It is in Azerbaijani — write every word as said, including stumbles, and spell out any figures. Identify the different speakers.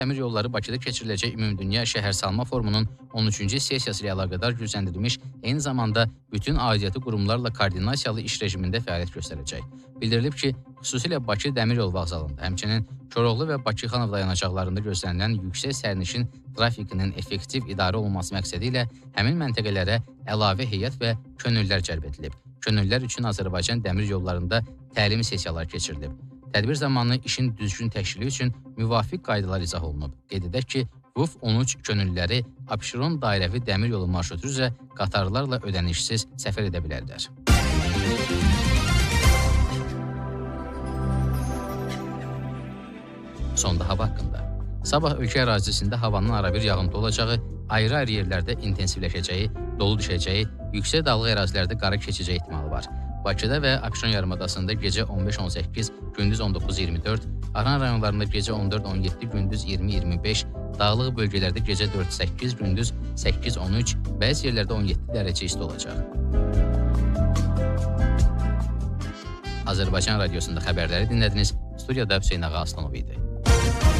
Speaker 1: Dəmir yolları Bakıda keçiriləcək Ümumdünya Şəhərsalma Forumunun on üçüncü sessiyası ilə əlaqədar gücləndirilmiş, eyni zamanda bütün aidiyyatı qurumlarla koordinasiyalı iş rejimində fəaliyyət göstərəcək. Bildirilib ki, xüsusilə Bakı Dəmir Yol Vağzalında, həmçinin Koroğlu və Bakıxanov dayanacaqlarında gözlənilən yüksək sərnişin trafikinin effektiv idarə olunması məqsədi ilə həmin məntəqələrə əlavə heyət və könüllülər cəlb edilib. Könüllülər üçün Azərbaycan Dəmir Yollarında təlim sessiyaları keçirilib. Tədbir zamanı işin düzgün təşkili üçün müvafiq qaydalar izah olunub. Qeyd edək ki, R U F on üç könüllüləri Abşeron dairəvi dəmir yolu marşrutu üzrə qatarlarla ödənişsiz səfər edə bilərlər. Sonda hava haqqında. Sabah ölkə ərazisində havanın arabir yağıntı olacağı, ayrı-ayrı yerlərdə intensivləşəcəyi, dolu düşəcəyi, yüksək dağlıq ərazilərdə qara keçəcəyi ehtimalı var. Bakıda və Abşeron yarımadasında gecə on beş on səkkiz, gündüz on doqquz iyirmi dörd, Aran rayonlarında gecə on dörd on yeddi, gündüz iyirmi iyirmi beş, dağlıq bölgələrdə gecə dörd səkkiz, gündüz səkkiz on üç, bəzi yerlərdə on yeddi dərəcə isti olacaq. Azərbaycan Radiosunda xəbərləri dinlədiniz. Studiyada Hüseyn Ağa Aslanov idi.